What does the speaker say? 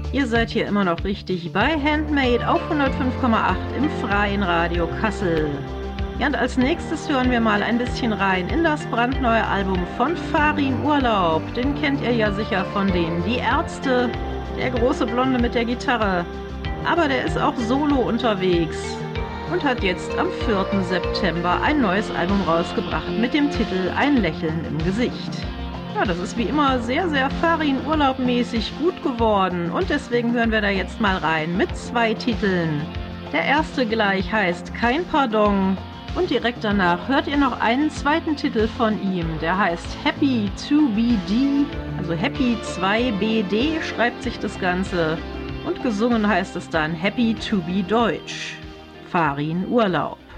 Ihr seid hier immer noch richtig bei Handmade auf 105,8 im freien Radio Kassel. Ja, und als nächstes hören wir mal ein bisschen rein in das brandneue Album von Farin Urlaub. Den kennt ihr ja sicher von denen. Die Ärzte, der große Blonde mit der Gitarre. Aber der ist auch solo unterwegs und hat jetzt am 4. September ein neues Album rausgebracht mit dem Titel Ein Lächeln im Gesicht. Ja, das ist wie immer sehr, sehr Farin Urlaub-mäßig gut geworden und deswegen hören wir da jetzt mal rein mit 2 Titeln. Der erste gleich heißt Kein Pardon und direkt danach hört ihr noch einen zweiten Titel von ihm, der heißt Happy 2BD, also Happy 2BD schreibt sich das Ganze und gesungen heißt es dann Happy to be Deutsch. Farin Urlaub.